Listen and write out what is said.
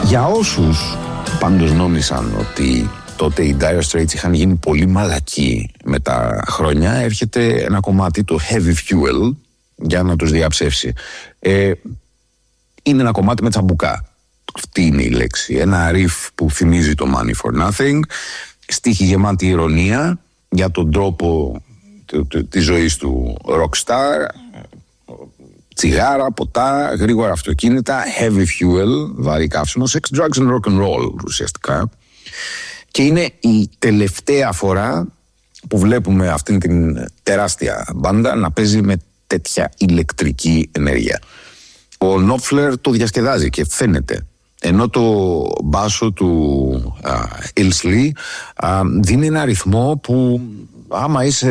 Για όσους πάντως νόμισαν ότι τότε οι Dire Straits είχαν γίνει πολύ μαλακοί με τα χρόνια, έρχεται ένα κομμάτι, το Heavy Fuel, για να τους διαψεύσει. Είναι ένα κομμάτι με τσαμπουκά. Αυτή είναι η λέξη. Ένα riff που θυμίζει το Money for Nothing, στίχη γεμάτη ηρωνία για τον τρόπο της ζωής του rockstar, τσιγάρα, ποτά, γρήγορα αυτοκίνητα, heavy fuel, βαρύ καύσιμο, sex, drugs and rock and roll ουσιαστικά. Και είναι η τελευταία φορά που βλέπουμε αυτήν την τεράστια μπάντα να παίζει με τέτοια ηλεκτρική ενέργεια. Ο Knopfler το διασκεδάζει και φαίνεται. Ενώ το μπάσο του Ilsley δίνει ένα ρυθμό που άμα είσαι